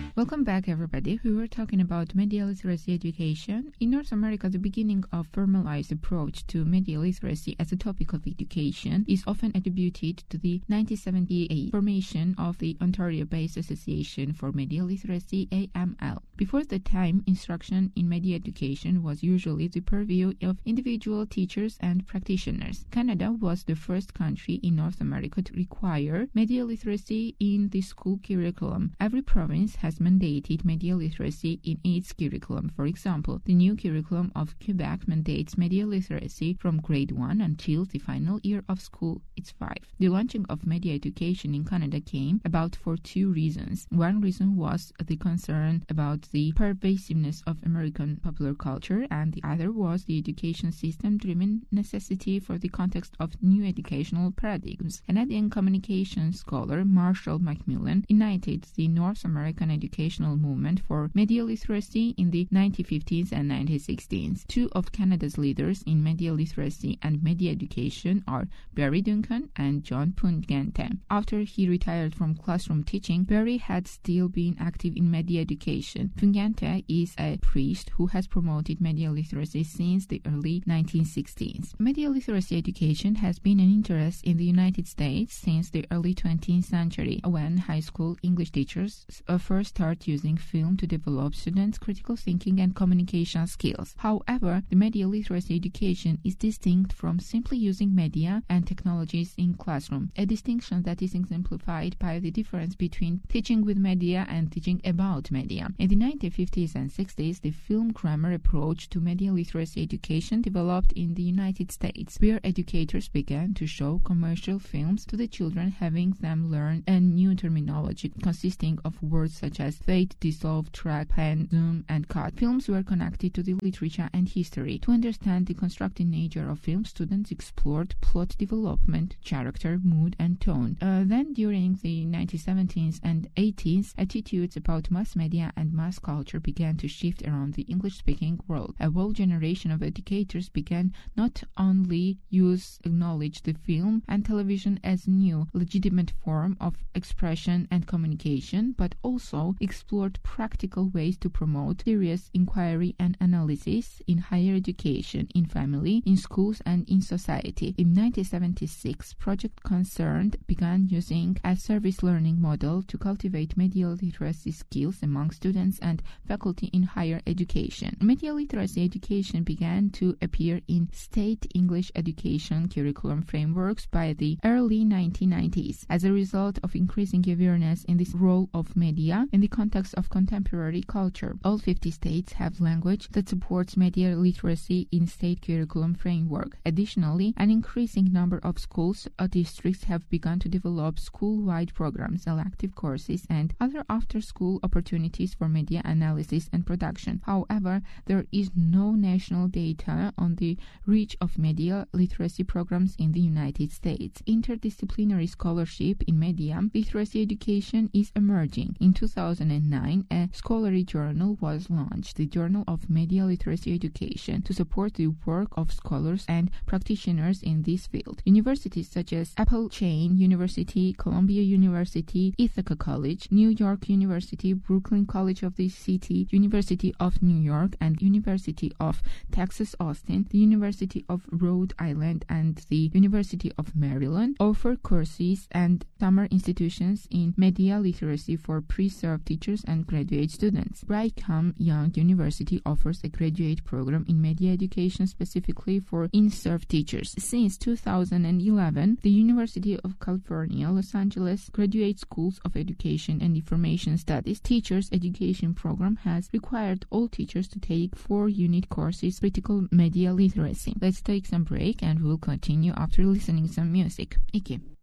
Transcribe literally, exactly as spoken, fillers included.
Welcome back, everybody. We were talking about media literacy education. In North America, the beginning of formalized approach to media literacy as a topic of education is often attributed to the nineteen seventy-eight formation of the Ontario-based Association for Media Literacy, A M L. Before the time, instruction in media education was usually the purview of individual teachers and practitioners. Canada was the first country in North America to require media literacy in the school curriculum. Every province has mandated media literacy in its curriculum. For example, the new curriculum of Quebec mandates media literacy from grade one until the final year of school, it's five. The launching of media education in Canada came about for two reasons. One reason was the concern about the pervasiveness of American popular culture, and the other was the education system-driven necessity for the context of new educational paradigms. Canadian communication scholar Marshall McMillan ignited the North American educational movement for media literacy in the nineteen fifties and nineteen sixties. Two of Canada's leaders in media literacy and media education are Barry Duncan and John Pungente. After he retired from classroom teaching, Barry had still been active in media education. Pungente is a priest who has promoted media literacy since the early nineteen sixties. Media literacy education has been an interest in the United States since the early twentieth century, when high school English teachers first start using film to develop students' critical thinking and communication skills. However, the media literacy education is distinct from simply using media and technologies in classroom, a distinction that is exemplified by the difference between teaching with media and teaching about media. In the nineteen fifties and sixties, the film grammar approach to media literacy education developed in the United States, where educators began to show commercial films to the children, having them learn a new terminology consisting of words such as fade, dissolve, track, pan, zoom, and cut. Films were connected to the literature and history. To understand the constructed nature of film, students explored plot development, character, mood, and tone. Uh, then, during the nineteen seventies and eighties, attitudes about mass media and mass culture began to shift around the English-speaking world. A whole generation of educators began not only use acknowledge the film and television as new, legitimate form of expression and communication, but also explored practical ways to promote serious inquiry and analysis in higher education, in family, in schools, and in society. In nineteen seventy-six, Project Concerned began using a service learning model to cultivate media literacy skills among students and faculty in higher education. Media literacy education began to appear in state English education curriculum frameworks by the early nineteen nineties. As a result of increasing awareness in this role of media in the context of contemporary culture, all fifty states have language that supports media literacy in state curriculum framework. Additionally, an increasing number of schools or districts have begun to develop school-wide programs, elective courses, and other after-school opportunities for media analysis and production. However, there is no national data on the reach of media literacy programs in the United States. Interdisciplinary scholarship in media literacy education is emerging. In two thousand nine, a scholarly journal was launched, the Journal of Media Literacy Education, to support the work of scholars and practitioners in this field. Universities such as Appalachian University, Columbia University, Ithaca College, New York University, Brooklyn College of the City, University of New York, and University of Texas Austin, the University of Rhode Island, and the University of Maryland offer courses and summer institutions in media literacy for pre-served teachers and graduate students. Brigham Young University offers a graduate program in media education specifically for in-served teachers. Since two thousand eleven, the University of California, Los Angeles Graduate Schools of Education and Information Studies Teachers Education Program has required all teachers to take four-unit courses critical media literacy. Let's take some break and we'll continue after listening some music. Iki.